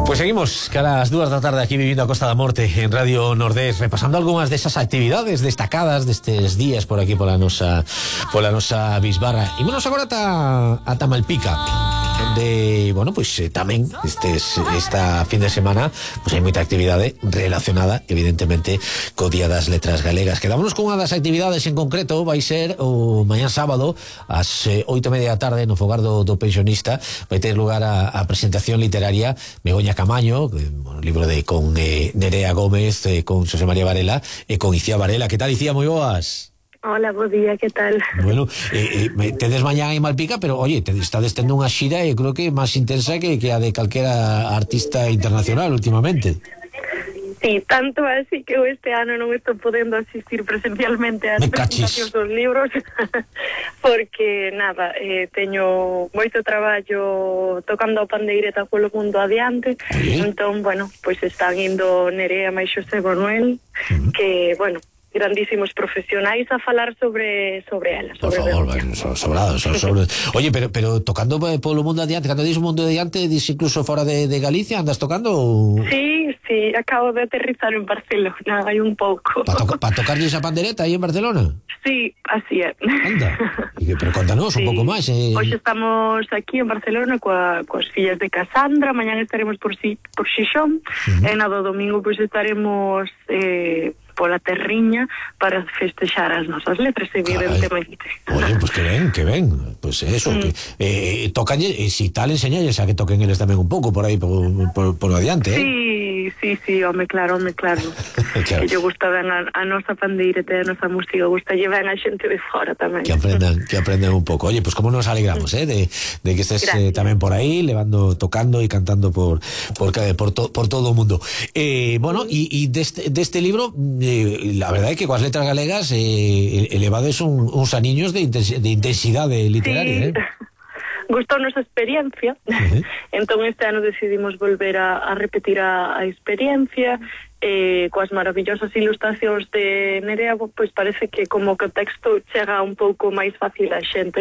Pues seguimos que a las 2 da tarde aquí vivindo a Costa da Morte en Radio Nordés, repasando algunhas desas actividades destacadas destes días por aquí pola nosa bisbarra. E menos agora ata Malpica, onde, bueno, pois tamén esta fin de semana pois hai moita actividade relacionada evidentemente co Día das Letras Galegas. Quedámonos con unha das actividades en concreto, vai ser o mañá sábado ás 8:30 da tarde no fogar do pensionista. Vai ter lugar a presentación literaria Begoña Camaño, libro con Nerea Gómez, con José María Varela e con Icía Varela. Que tal, Icía? Moi boas. Hola, bo día, que tal? Bueno, tedes mañá en Malpica, pero oye, estades tendo unha xira e creo que máis intensa que a de calquera artista internacional últimamente. Sí, tanto así que este ano non estou podendo asistir presencialmente ás presentacións dos libros porque, nada, teño moito traballo tocando a pandeireta polo mundo adiante. Entón, bueno, pois están indo Nerea máis Xosé Manuel, que, bueno, grandísimos profesionais a falar sobre ela. Por favor, sobrados. Oye, pero tocando polo mundo adiante, cando dis o mundo adiante, dis incluso fora de Galicia, andas tocando? Sí, acabo de aterrizar en Barcelona, hai un pouco. Pa tocarlles a pandereta aí en Barcelona? Sí, así é. Anda, pero contanos un pouco máis. Hoxe estamos aquí en Barcelona coas fillas de Casandra, mañán estaremos por Xixón, e na do domingo pois estaremos pola Terriña para festexar as nosas letras, evidentemente. Oye, pues que ben, pues eso, que tocanlle, e si tal enseñalles a que toquen eles tamén un pouco por aí, por adiante, Sí, home, claro. Claro. Que lle gusta ben a nosa pandeireta e a nosa música, gusta lle ben a xente de fora tamén. Que aprendan un pouco. Oye, pues como nos alegramos, de que estés tamén por aí, tocando e cantando por todo o mundo. Bueno, e deste libro, la verdade é que coas letras galegas elevades uns aniños de intensidade literaria, Gustou nosa experiencia, entón este ano decidimos volver a repetir a experiencia, coas maravillosas ilustracións de Nerea, pois parece que como que o texto chega un pouco máis fácil a xente.